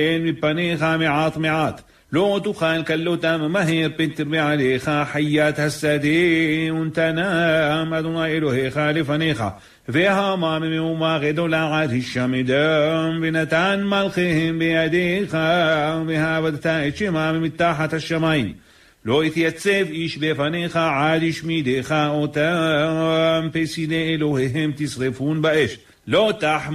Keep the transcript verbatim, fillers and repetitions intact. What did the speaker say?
מפניך מעט מעט. לא תוכל כלותם מהר פן תרבה עליך חיית השדה ונתנם אדוני אלוהיך לפניך והמה ממהומה גדולה עד השמדם ונתן מלכיהם בידיך והעבדת את שמם מתחת השמיים לא יתייצב איש בפניך עד השמידך אותם פסידי אלוהיהם תשרפון באש לא תחמוד